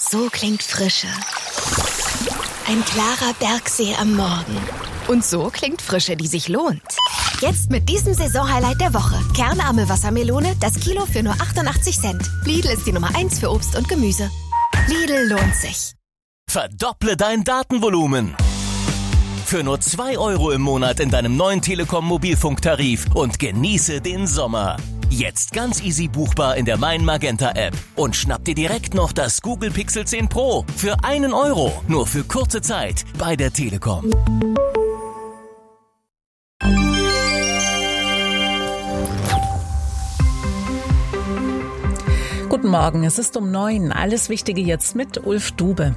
So klingt Frische. Ein klarer Bergsee am Morgen. Und so klingt Frische, die sich lohnt. Jetzt mit diesem Saisonhighlight der Woche. Kernarme Wassermelone, das Kilo für nur 88 Cent. Lidl ist die Nummer 1 für Obst und Gemüse. Lidl lohnt sich. Verdopple dein Datenvolumen. Für nur 2 € im Monat in deinem neuen Telekom Mobilfunktarif und genieße den Sommer. Jetzt ganz easy buchbar in der Mein Magenta App. Und schnapp dir direkt noch das Google Pixel 10 Pro für 1 €. Nur für kurze Zeit bei der Telekom. Guten Morgen, es ist um 9. Alles Wichtige jetzt mit Ulf Dube.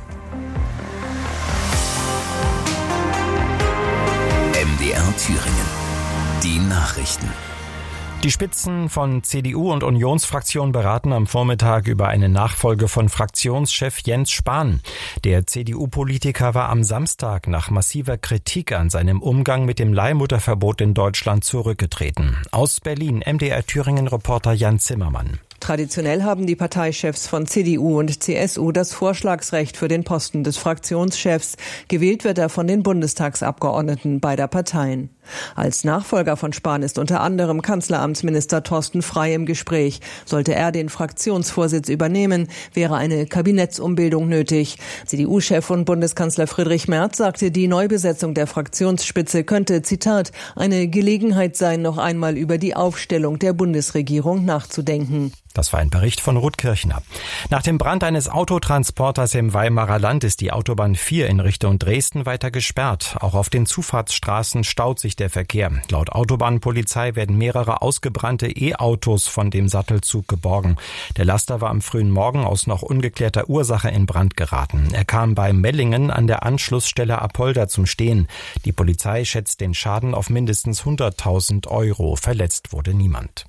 MDR Thüringen. Die Nachrichten. Die Spitzen von CDU und Unionsfraktion beraten am Vormittag über eine Nachfolge von Fraktionschef Jens Spahn. Der CDU-Politiker war am Samstag nach massiver Kritik an seinem Umgang mit dem Leihmutterverbot in Deutschland zurückgetreten. Aus Berlin, MDR Thüringen-Reporter Jan Zimmermann. Traditionell haben die Parteichefs von CDU und CSU das Vorschlagsrecht für den Posten des Fraktionschefs. Gewählt wird er von den Bundestagsabgeordneten beider Parteien. Als Nachfolger von Spahn ist unter anderem Kanzleramtsminister Thorsten Frey im Gespräch. Sollte er den Fraktionsvorsitz übernehmen, wäre eine Kabinettsumbildung nötig. CDU-Chef und Bundeskanzler Friedrich Merz sagte, die Neubesetzung der Fraktionsspitze könnte, Zitat, eine Gelegenheit sein, noch einmal über die Aufstellung der Bundesregierung nachzudenken. Das war ein Bericht von Ruth Kirchner. Nach dem Brand eines Autotransporters im Weimarer Land ist die Autobahn 4 in Richtung Dresden weiter gesperrt. Auch auf den Zufahrtsstraßen staut sich der Verkehr. Laut Autobahnpolizei werden mehrere ausgebrannte E-Autos von dem Sattelzug geborgen. Der Laster war am frühen Morgen aus noch ungeklärter Ursache in Brand geraten. Er kam bei Mellingen an der Anschlussstelle Apolda zum Stehen. Die Polizei schätzt den Schaden auf mindestens 100.000 €. Verletzt wurde niemand.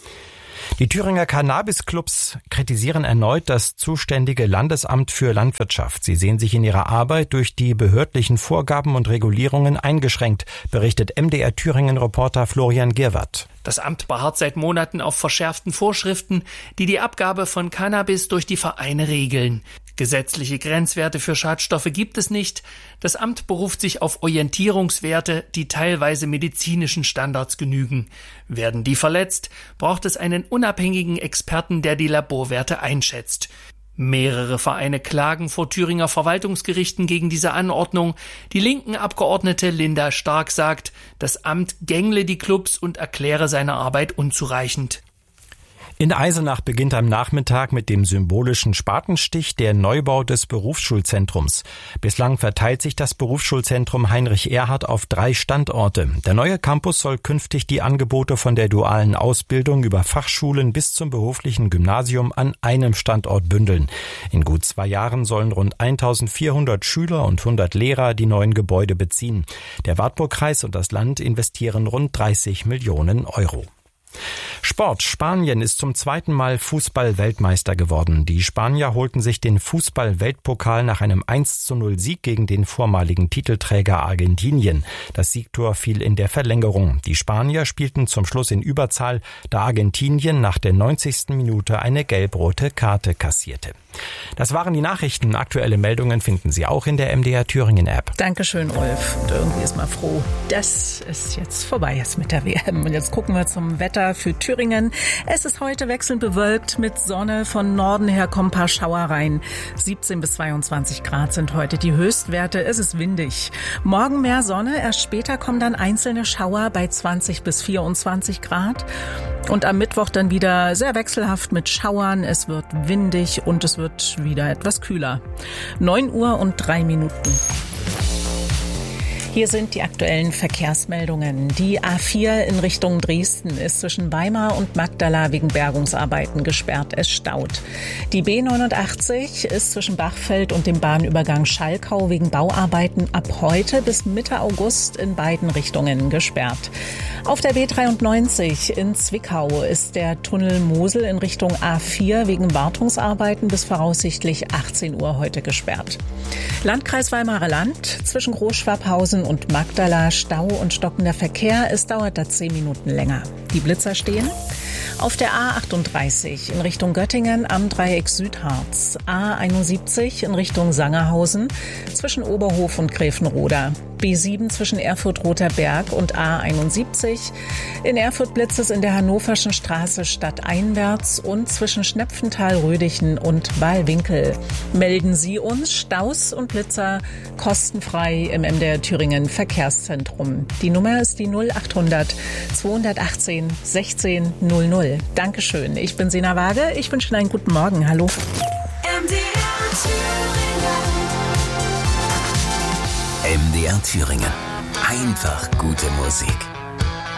Die Thüringer Cannabis-Clubs kritisieren erneut das zuständige Landesamt für Landwirtschaft. Sie sehen sich in ihrer Arbeit durch die behördlichen Vorgaben und Regulierungen eingeschränkt, berichtet MDR Thüringen-Reporter Florian Girwart. Das Amt beharrt seit Monaten auf verschärften Vorschriften, die die Abgabe von Cannabis durch die Vereine regeln. Gesetzliche Grenzwerte für Schadstoffe gibt es nicht. Das Amt beruft sich auf Orientierungswerte, die teilweise medizinischen Standards genügen. Werden die verletzt, braucht es einen unabhängigen Experten, der die Laborwerte einschätzt. Mehrere Vereine klagen vor Thüringer Verwaltungsgerichten gegen diese Anordnung. Die linken Abgeordnete Linda Stark sagt, das Amt gängle die Clubs und erkläre seine Arbeit unzureichend. In Eisenach beginnt am Nachmittag mit dem symbolischen Spatenstich der Neubau des Berufsschulzentrums. Bislang verteilt sich das Berufsschulzentrum Heinrich Erhard auf 3 Standorte. Der neue Campus soll künftig die Angebote von der dualen Ausbildung über Fachschulen bis zum beruflichen Gymnasium an einem Standort bündeln. In gut 2 Jahren sollen rund 1.400 Schüler und 100 Lehrer die neuen Gebäude beziehen. Der Wartburgkreis und das Land investieren rund 30 Millionen €. Sport. Spanien ist zum 2. Mal Fußball-Weltmeister geworden. Die Spanier holten sich den Fußball-Weltpokal nach einem 1:0-Sieg gegen den vormaligen Titelträger Argentinien. Das Siegtor fiel in der Verlängerung. Die Spanier spielten zum Schluss in Überzahl, da Argentinien nach der 90. Minute eine gelb-rote Karte kassierte. Das waren die Nachrichten. Aktuelle Meldungen finden Sie auch in der MDR Thüringen App. Dankeschön, Ulf. Und irgendwie ist man froh, das ist jetzt vorbei jetzt mit der WM. Und jetzt gucken wir zum Wetter für Thüringen. Es ist heute wechselnd bewölkt mit Sonne. Von Norden her kommen ein paar Schauer rein. 17 bis 22 Grad sind heute die Höchstwerte. Es ist windig. Morgen mehr Sonne. Erst später kommen dann einzelne Schauer bei 20 bis 24 Grad. Und am Mittwoch dann wieder sehr wechselhaft mit Schauern. Es wird windig und es wird wieder etwas kühler. 9:03 Hier sind die aktuellen Verkehrsmeldungen. Die A4 in Richtung Dresden ist zwischen Weimar und Magdala wegen Bergungsarbeiten gesperrt. Es staut. Die B89 ist zwischen Bachfeld und dem Bahnübergang Schalkau wegen Bauarbeiten ab heute bis Mitte August in beiden Richtungen gesperrt. Auf der B93 in Zwickau ist der Tunnel Mosel in Richtung A4 wegen Wartungsarbeiten bis voraussichtlich 18 Uhr heute gesperrt. Landkreis Weimarer Land zwischen Großschwabhausen und Magdala Stau und stockender Verkehr. Es dauert da 10 Minuten länger. Die Blitzer stehen. Auf der A38 in Richtung Göttingen am Dreieck Südharz, A71 in Richtung Sangerhausen zwischen Oberhof und Gräfenroda, B7 zwischen Erfurt-Roter Berg und A71. In Erfurt blitzt es in der Hannoverschen Straße stadteinwärts und zwischen Schnepfenthal-Rödichen und Wahlwinkel. Melden Sie uns Staus und Blitzer kostenfrei im MDR Thüringen Verkehrszentrum. Die Nummer ist die 0800 218 16 00. Dankeschön. Ich bin Sina Waage. Ich wünsche Ihnen einen guten Morgen. Hallo. MDR Thüringen. Einfach gute Musik.